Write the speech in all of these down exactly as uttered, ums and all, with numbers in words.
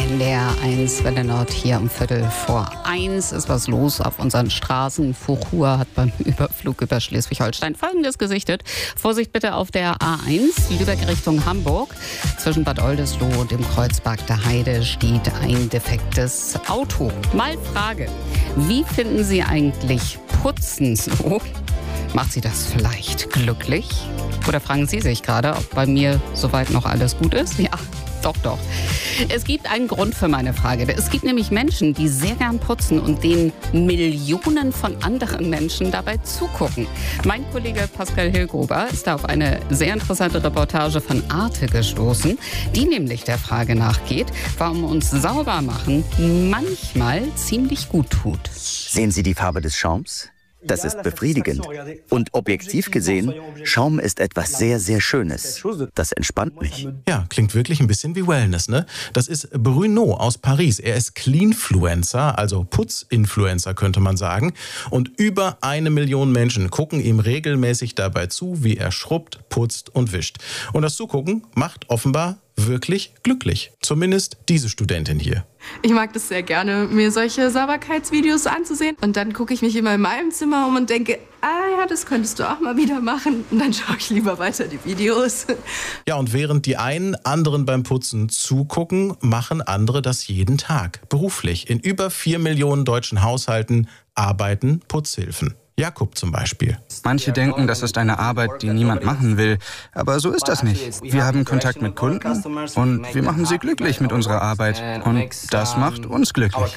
N D R eins Welle Nord hier um Viertel vor eins ist was los auf unseren Straßen. Fuchur hat beim Überflug über Schleswig-Holstein Folgendes gesichtet. Vorsicht bitte auf der A eins, Lübeck Richtung Hamburg. Zwischen Bad Oldesloe und dem Kreuzberg der Heide steht ein defektes Auto. Mal Frage, wie finden Sie eigentlich Putzen so? Macht Sie das vielleicht glücklich? Oder fragen Sie sich gerade, ob bei mir soweit noch alles gut ist? Ja, doch, doch. Es gibt einen Grund für meine Frage. Es gibt nämlich Menschen, die sehr gern putzen und denen Millionen von anderen Menschen dabei zugucken. Mein Kollege Pascal Hillgruber ist da auf eine sehr interessante Reportage von Arte gestoßen, die nämlich der Frage nachgeht, warum uns Saubermachen manchmal ziemlich gut tut. Sehen Sie die Farbe des Schaums? Das ist befriedigend. Und objektiv gesehen, Schaum ist etwas sehr, sehr Schönes. Das entspannt mich. Ja, klingt wirklich ein bisschen wie Wellness, ne? Das ist Bruno aus Paris. Er ist Cleanfluencer, also Putzinfluencer könnte man sagen. Und über eine Million Menschen gucken ihm regelmäßig dabei zu, wie er schrubbt, putzt und wischt. Und das Zugucken macht offenbar wirklich glücklich. Zumindest diese Studentin hier. Ich mag das sehr gerne, mir solche Sauberkeitsvideos anzusehen. Und dann gucke ich mich immer in meinem Zimmer um und denke, ah ja, das könntest du auch mal wieder machen. Und dann schaue ich lieber weiter die Videos. Ja, und während die einen anderen beim Putzen zugucken, machen andere das jeden Tag. Beruflich. In über vier Millionen deutschen Haushalten arbeiten Putzhilfen. Jakob zum Beispiel. Manche denken, das ist eine Arbeit, die niemand machen will. Aber so ist das nicht. Wir haben Kontakt mit Kunden und wir machen sie glücklich mit unserer Arbeit. Und das macht uns glücklich.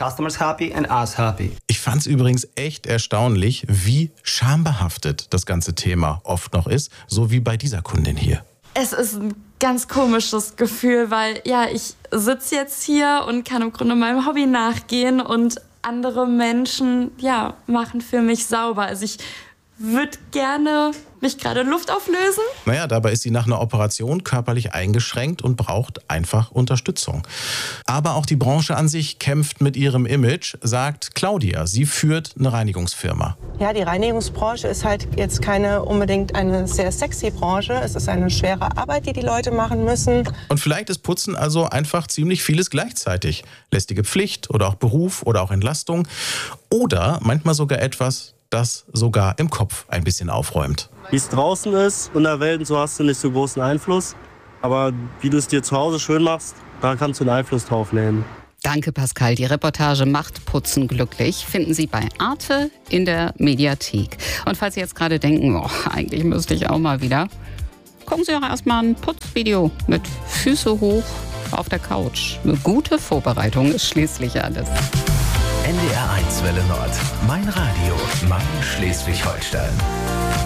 Ich fand es übrigens echt erstaunlich, wie schambehaftet das ganze Thema oft noch ist. So wie bei dieser Kundin hier. Es ist ein ganz komisches Gefühl, weil ja, ich sitze jetzt hier und kann im Grunde meinem Hobby nachgehen und andere Menschen, ja, machen für mich sauber. Also ich würde gerne mich gerade in Luft auflösen. Naja, dabei ist sie nach einer Operation körperlich eingeschränkt und braucht einfach Unterstützung. Aber auch die Branche an sich kämpft mit ihrem Image, sagt Claudia. Sie führt eine Reinigungsfirma. Ja, die Reinigungsbranche ist halt jetzt keine unbedingt eine sehr sexy Branche. Es ist eine schwere Arbeit, die die Leute machen müssen. Und vielleicht ist Putzen also einfach ziemlich vieles gleichzeitig. Lästige Pflicht oder auch Beruf oder auch Entlastung. Oder manchmal sogar etwas, das sogar im Kopf ein bisschen aufräumt. Wie es draußen ist, in der Welt, so hast du nicht so großen Einfluss. Aber wie du es dir zu Hause schön machst, da kannst du einen Einfluss drauf nehmen. Danke, Pascal. Die Reportage Macht Putzen glücklich finden Sie bei Arte in der Mediathek. Und falls Sie jetzt gerade denken, oh, eigentlich müsste ich auch mal wieder, gucken Sie auch erstmal ein Putzvideo mit Füße hoch auf der Couch. Eine gute Vorbereitung ist schließlich alles. N D R eins Welle Nord. Mein Radio. Mein Schleswig-Holstein.